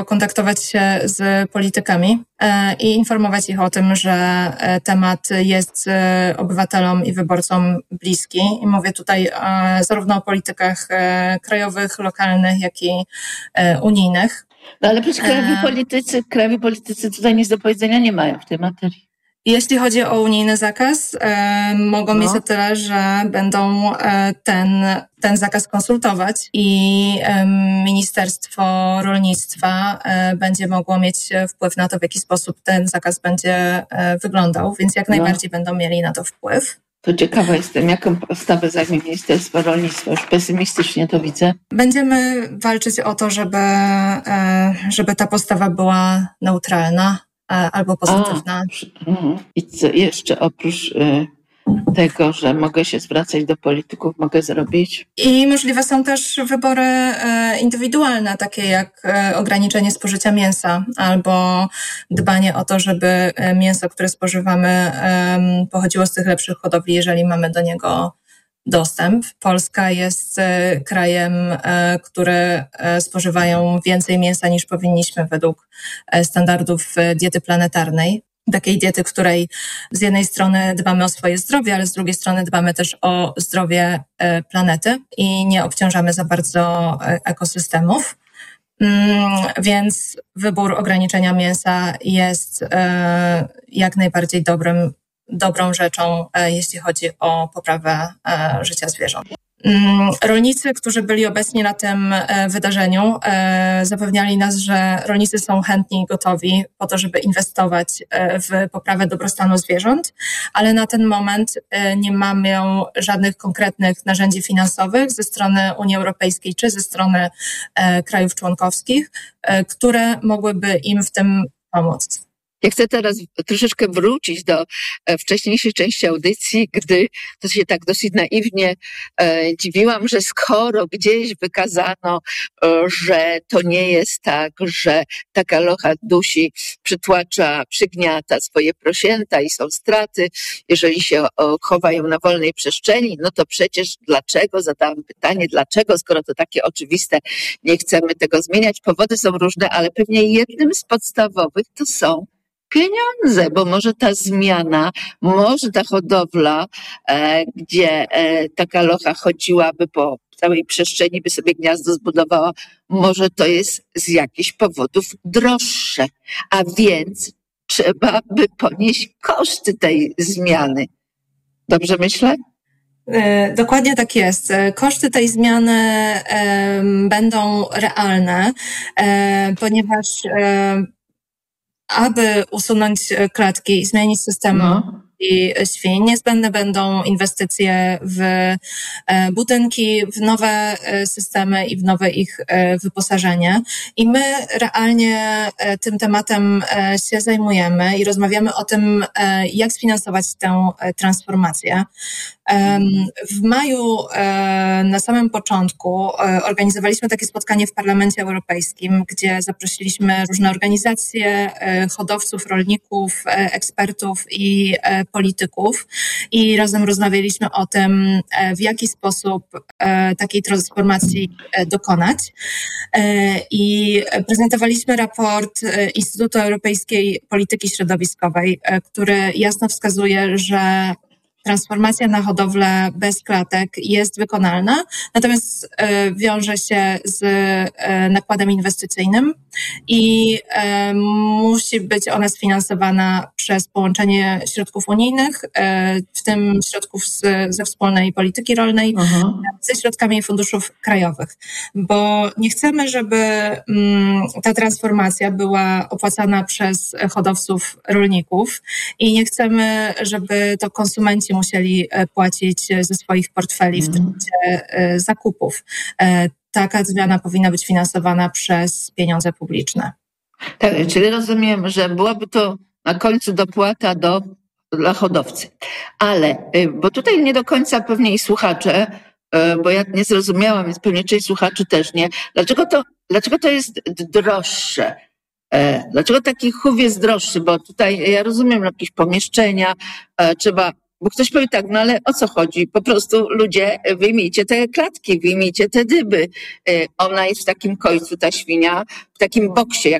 kontaktować się z politykami i informować ich o tym, że temat jest obywatelom i wyborcom bliski. I mówię tutaj zarówno o politykach krajowych, lokalnych, jak i unijnych. No ale przecież krajowi politycy tutaj nic do powiedzenia nie mają w tej materii. Jeśli chodzi o unijny zakaz, mogą mieć o tyle, że będą ten zakaz konsultować i Ministerstwo Rolnictwa będzie mogło mieć wpływ na to, w jaki sposób ten zakaz będzie wyglądał, więc jak najbardziej będą mieli na to wpływ. To ciekawa jestem, jaką postawę zajmie Ministerstwo Rolnictwa. Już pesymistycznie to widzę. Będziemy walczyć o to, żeby ta postawa była neutralna albo pozytywna. I co jeszcze oprócz tego, że mogę się zwracać do polityków, mogę zrobić? I możliwe są też wybory indywidualne, takie jak ograniczenie spożycia mięsa albo dbanie o to, żeby mięso, które spożywamy, pochodziło z tych lepszych hodowli, jeżeli mamy do niego dostęp. Polska jest krajem, który spożywają więcej mięsa niż powinniśmy według standardów diety planetarnej. Takiej diety, której z jednej strony dbamy o swoje zdrowie, ale z drugiej strony dbamy też o zdrowie planety i nie obciążamy za bardzo ekosystemów. Więc wybór ograniczenia mięsa jest jak najbardziej dobrą rzeczą, jeśli chodzi o poprawę życia zwierząt. Rolnicy, którzy byli obecni na tym wydarzeniu, zapewniali nas, że rolnicy są chętni i gotowi po to, żeby inwestować w poprawę dobrostanu zwierząt, ale na ten moment nie mamy żadnych konkretnych narzędzi finansowych ze strony Unii Europejskiej czy ze strony krajów członkowskich, które mogłyby im w tym pomóc. Ja chcę teraz troszeczkę wrócić do wcześniejszej części audycji, gdy to się tak dosyć naiwnie dziwiłam, że skoro gdzieś wykazano, że to nie jest tak, że taka locha dusi przytłacza, przygniata swoje prosięta i są straty, jeżeli się chowają na wolnej przestrzeni, no to przecież dlaczego, zadałam pytanie, dlaczego, skoro to takie oczywiste, nie chcemy tego zmieniać. Powody są różne, ale pewnie jednym z podstawowych to są pieniądze, bo może ta zmiana, może ta hodowla, gdzie taka locha chodziłaby po całej przestrzeni, by sobie gniazdo zbudowała, może to jest z jakichś powodów droższe, a więc trzeba by ponieść koszty tej zmiany. Dobrze myślę? Dokładnie tak jest. Koszty tej zmiany będą realne, ponieważ aby usunąć klatki i zmienić system świń, niezbędne będą inwestycje w budynki, w nowe systemy i w nowe ich wyposażenie. I my realnie tym tematem się zajmujemy i rozmawiamy o tym, jak sfinansować tę transformację. W maju na samym początku organizowaliśmy takie spotkanie w Parlamencie Europejskim, gdzie zaprosiliśmy różne organizacje, hodowców, rolników, ekspertów i polityków i razem rozmawialiśmy o tym, w jaki sposób takiej transformacji dokonać. I prezentowaliśmy raport Instytutu Europejskiej Polityki Środowiskowej, który jasno wskazuje, że transformacja na hodowlę bez klatek jest wykonalna, natomiast wiąże się z nakładem inwestycyjnym i musi być ona sfinansowana przez połączenie środków unijnych, w tym środków ze wspólnej polityki rolnej, ze środkami funduszów krajowych. Bo nie chcemy, żeby ta transformacja była opłacana przez hodowców, rolników i nie chcemy, żeby to konsumenci musieli płacić ze swoich portfeli w trakcie zakupów. Taka zmiana powinna być finansowana przez pieniądze publiczne. Tak, czyli rozumiem, że byłaby to na końcu dopłata dla hodowcy. Ale, bo tutaj nie do końca pewnie i słuchacze, bo ja nie zrozumiałam, więc pewnie część słuchaczy też nie. Dlaczego to jest droższe? Dlaczego taki chów jest droższy? Bo tutaj ja rozumiem jakieś pomieszczenia, trzeba Bo ktoś powie tak, no ale o co chodzi? Po prostu ludzie, wyjmijcie te klatki, wyjmijcie te dyby. Ona jest w takim końcu, ta świnia, w takim boksie,